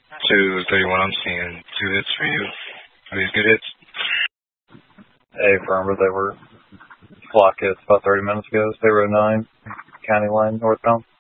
231, I'm seeing 2 hits for you. Are these good hits? Hey, Farmer, they were flock hits about 30 minutes ago, 09, county line northbound.